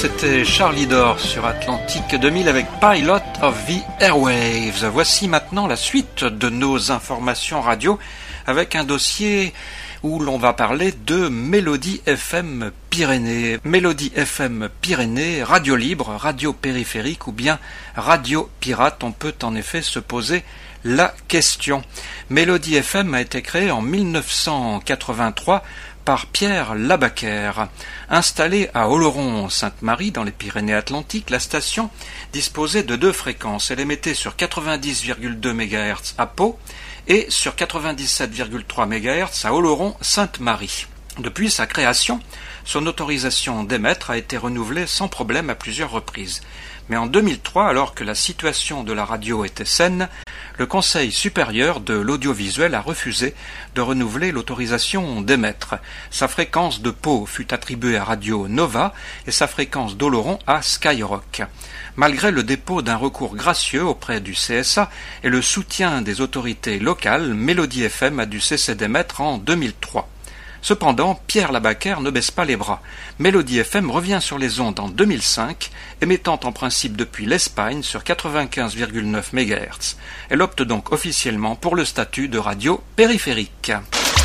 C'était Charlie Dore sur Atlantique 2000 avec Pilot of the Airwaves. Voici maintenant la suite de nos informations radio avec un dossier où l'on va parler de Mélodie FM Pyrénées. Mélodie FM Pyrénées, radio libre, radio périphérique ou bien radio pirate. On peut en effet se poser la question. Mélodie FM a été créée en 1983 par Pierre Labaquère. Installée à Oloron-Sainte-Marie dans les Pyrénées-Atlantiques, la station disposait de deux fréquences. Elle émettait sur 90,2 MHz à Pau et sur 97,3 MHz à Oloron-Sainte-Marie. Depuis sa création, son autorisation d'émettre a été renouvelée sans problème à plusieurs reprises. Mais en 2003, alors que la situation de la radio était saine, le Conseil supérieur de l'audiovisuel a refusé de renouveler l'autorisation d'émettre. Sa fréquence de Pau fut attribuée à Radio Nova et sa fréquence d'Oloron à Skyrock. Malgré le dépôt d'un recours gracieux auprès du CSA et le soutien des autorités locales, Mélodie FM a dû cesser d'émettre en 2003. Cependant, Pierre Labaquère ne baisse pas les bras. Mélodie FM revient sur les ondes en 2005, émettant en principe depuis l'Espagne sur 95,9 MHz. Elle opte donc officiellement pour le statut de radio périphérique.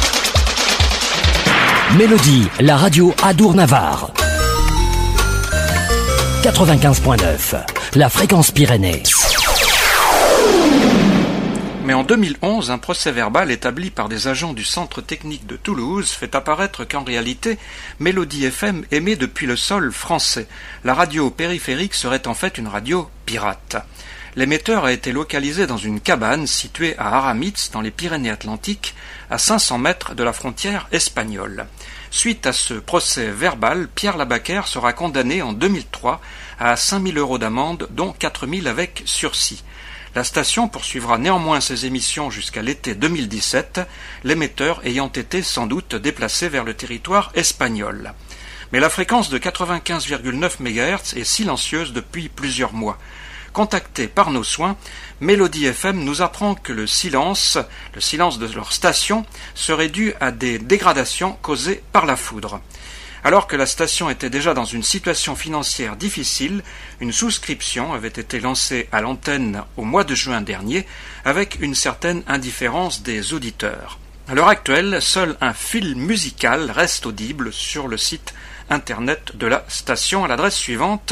Mélodie, la radio Adour-Navarre. 95.9, la fréquence Pyrénées. Mais en 2011, un procès-verbal établi par des agents du Centre technique de Toulouse fait apparaître qu'en réalité, Mélodie FM émet depuis le sol français. La radio périphérique serait en fait une radio pirate. L'émetteur a été localisé dans une cabane située à Aramitz, dans les Pyrénées-Atlantiques, à 500 mètres de la frontière espagnole. Suite à ce procès-verbal, Pierre Labaquère sera condamné en 2003 à 5 000 € d'amende, dont 4 000 avec sursis. La station poursuivra néanmoins ses émissions jusqu'à l'été 2017, l'émetteur ayant été sans doute déplacé vers le territoire espagnol. Mais la fréquence de 95,9 MHz est silencieuse depuis plusieurs mois. Contacté par nos soins, Mélodie FM nous apprend que le silence de leur station serait dû à des dégradations causées par la foudre. Alors que la station était déjà dans une situation financière difficile, une souscription avait été lancée à l'antenne au mois de juin dernier avec une certaine indifférence des auditeurs. À l'heure actuelle, seul un fil musical reste audible sur le site internet de la station à l'adresse suivante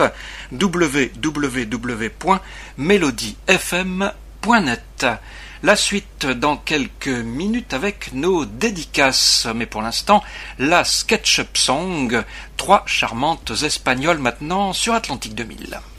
www.melodiefm.net. La suite dans quelques minutes avec nos dédicaces, mais pour l'instant, la SketchUp Song, 3 charmantes espagnoles maintenant sur Atlantique 2000.